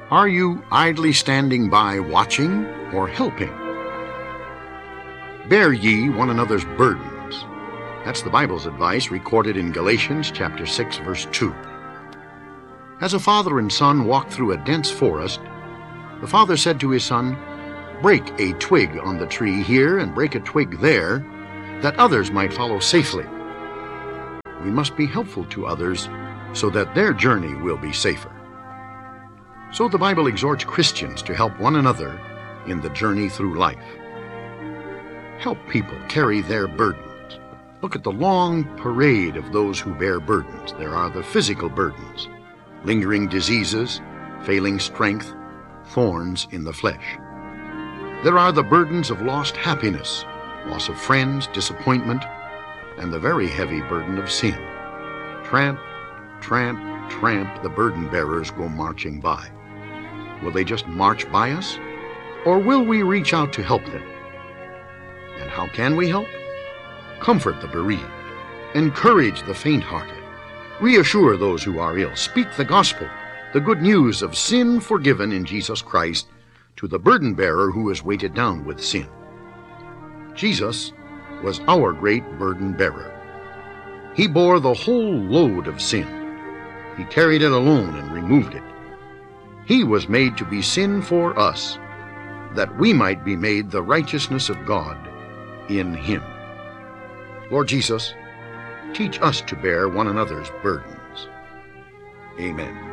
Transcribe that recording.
Are you idly standing by watching or helping? Bear ye one another's burdens. That's the Bible's advice recorded in Galatians chapter 6, verse 2. As a father and son walked through a dense forest, the father said to his son, "Break a twig on the tree here and break a twig there, that others might follow safely." We must be helpful to others so that their journey will be safer. So the Bible exhorts Christians to help one another in the journey through life. Help people carry their burdens. Look at the long parade of those who bear burdens. There are the physical burdens, lingering diseases, failing strength, thorns in the flesh. There are the burdens of lost happiness, loss of friends, disappointment, and the very heavy burden of sin. Tramp, tramp, tramp, the burden bearers go marching by. Will they just march by us, or will we reach out to help them? And how can we help? Comfort the bereaved, encourage the faint-hearted, reassure those who are ill, speak the gospel, the good news of sin forgiven in Jesus Christ, to the burden bearer who is weighted down with sin. Jesus was our great burden bearer. He bore the whole load of sin. He carried it alone and removed it. He was made to be sin for us, that we might be made the righteousness of God in him. Lord Jesus, teach us to bear one another's burdens. Amen.